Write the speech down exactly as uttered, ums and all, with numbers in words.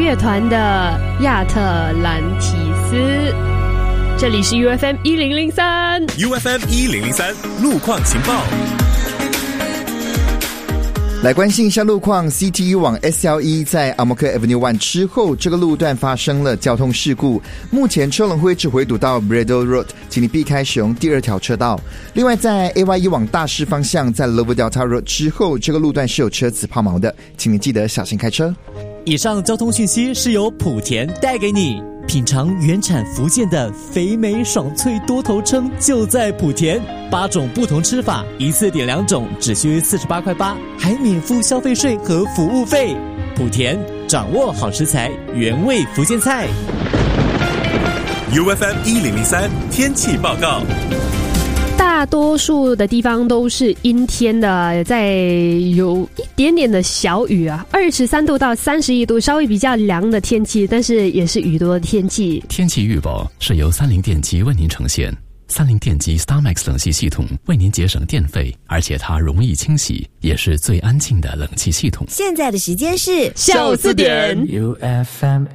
乐团的亚特兰提斯。这里是 U F M 一零零三 U F M 一零零三路况情报。 来关心一下路况 ，C T U 往 S L E 在 Ang Mo Kio Avenue 一之后，这个路段发生了交通事故，目前车龙会只回堵到 Braddell Road， 请你避开使用第二条车道。另外，在 A Y E 往大势方向，在 Lower Delta Road 之后，这个路段是有车子抛锚的，请你记得小心开车。 以上交通讯息是由莆田带给你。品尝原产福建的肥美爽脆多头称就在莆田，八种不同吃法，一次点两种，只需四十八块八，还免付消费税和服务费。莆田掌握好食材，原味福建菜。 U F M 一零零三天气报告。 大多数的地方都是阴天的，在有一点点的小雨啊，二十三度到三十一度，稍微比较凉的天气，但是也是雨多的天气。 天气预报是由三菱电机为您呈现。三菱电机 StarMax 冷气系统为您节省电费，而且它容易清洗，也是最安静的冷气系统。 现在的时间是下午四点。 U F M